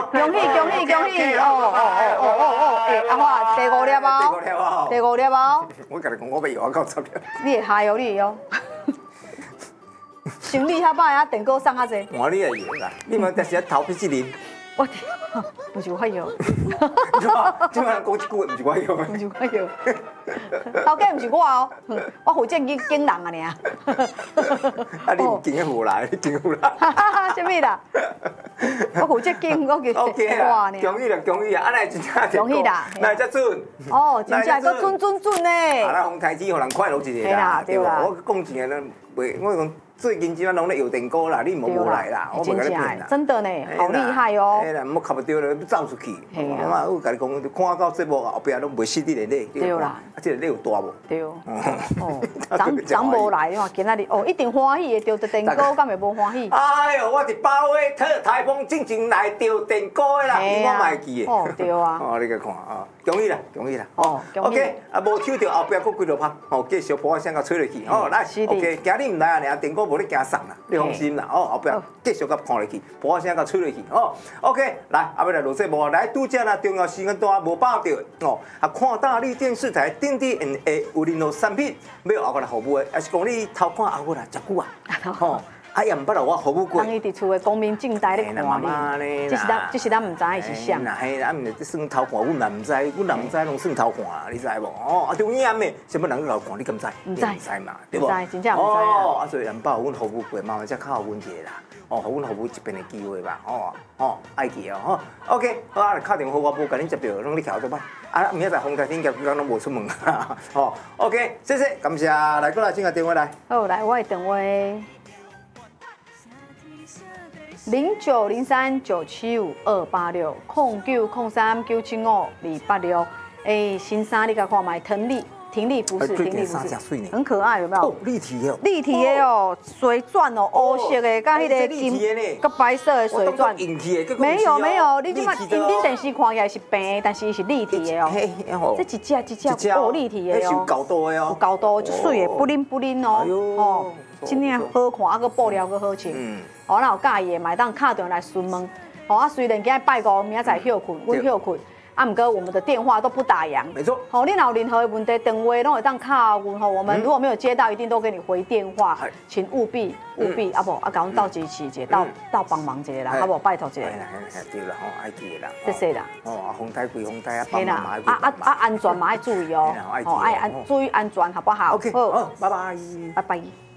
恭喜恭喜恭喜！哦！哎，阿华第五粒哦，第五粒哦。 我甲你讲，我要摇到10粒。 你会嗨哦，你会哦。生理遐歹啊，电锅送较济。 换你会摇啦，你莫但是头皮一啉。 我不是我摇。 即摆讲一句，不是我摇。 不是我摇。头家不是我哦，我负责去敬人啊尔。 啊，你唔敬个无来，你敬有来。 什么啦？我负责敬，我叫 OK 啦，恭喜啦，恭喜啊！啊，来真正恭喜啦， 来遮准。 哦，真正个准呢。 啊，咱红台子，互人快乐一下啦，对吧？我讲真个，袂，我讲。最近即摆拢咧摇电锅啦，你无来啦，我袂甲你骗啦。 真的呢，好厉害哦！ 哎啦，莫卡不对了，要走出去。我甲你讲，看到节目后壁拢袂失你个礼。 对啦， 啊，这个礼有大无？ 对。哦，长无来哇，今仔日哦，一定欢喜的，钓着电锅，敢会无欢喜？ 哎呦，我伫包尾特台风进前来钓电锅的啦，我嘛会记的。 哦，对啊。 哦，你去看啊，恭喜啦，恭喜啦。 哦 ，OK， 啊，无抽到后壁佫几落拍，哦，继续播声甲吹落去。哦，来 ，OK， 今日唔来啊，电锅无咧惊送啦。你放心啦，哦，后壁继续甲看落去，播声甲吹落去，哦，OK， 来，后尾来录节目，来拄则啦，重要时间段无报到，哦，啊，看大力电视台点点 NA 有任何产品要后个来服务的，还是讲你偷看后个来食久啊，哦，啊也毋捌来我服务过。 当伊伫厝的光明正大咧看你，这是咱唔知伊是啥。 那嘿，啊，毋是算偷看，阮嘛毋知，阮若毋知，拢算偷看啊，你知无？哦，啊，重要的，什么人去偷看，你敢知？ 唔知嘛，对无？ 唔知，真正唔知啊。 哦，啊，所以人把阮服务过，慢慢才靠阮一个啦。哦，互阮服务一边的机会吧。哦，爱记哦。吼 ，OK， 好啊，敲电话我无甲恁接到，拢你徛做摆。啊，明仔载风台天讲拢无出门。哦 ，OK， 谢谢，感谢，来过来，请个电话来。 好，来，我的电话。0903975286，0903975286。新衫你甲看卖，挺立服饰，挺立服饰，很可爱，有没有？ 哦，立体的， 立体的哦，水钻哦，乌色的，甲迄个金，甲白色的水钻。没有，你即摆恁电视看起来是平，但是伊是立体的哦。这一只哦，立体的哦。 有高度的哦。 有高度，就水的，不灵哦。哦，真正好看，啊个布料个好穿。哦，那有介意的，买当敲电话来询问。哦，啊虽然今日拜五，明仔载休困，阮休困。啊，毋过我们的电话都不打烊。 没错。 好，你有任何的问题，电话拢会当敲阮吼，我们如果没有接到，一定都给你回电话，请务必啊不啊，甲阮斗支持一下，斗帮忙一下啦，啊不拜托一下。 对啦，吼爱记的啦。 谢谢啦。 哦，风台归风台，啊帮忙嘛爱。 安全嘛要注意哦。哦，爱注意安全，好不好？ OK， 好，拜拜。 拜拜。